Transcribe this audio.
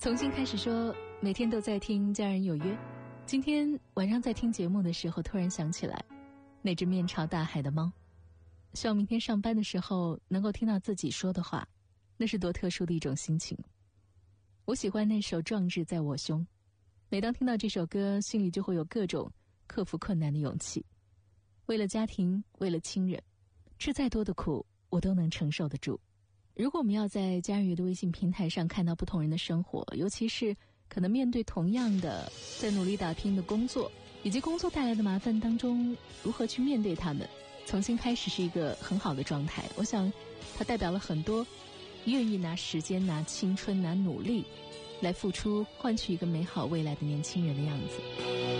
重新开始说，每天都在听家人有约。今天晚上在听节目的时候，突然想起来那只面朝大海的猫，希望明天上班的时候能够听到自己说的话，那是多特殊的一种心情。我喜欢那首《壮志在我胸》，每当听到这首歌，心里就会有各种克服困难的勇气。为了家庭，为了亲人，吃再多的苦我都能承受得住。如果我们要在家人约的微信平台上看到不同人的生活，尤其是可能面对同样的在努力打拼的工作，以及工作带来的麻烦当中，如何去面对他们，重新开始是一个很好的状态。我想它代表了很多愿意拿时间、拿青春、拿努力来付出，换取一个美好未来的年轻人的样子。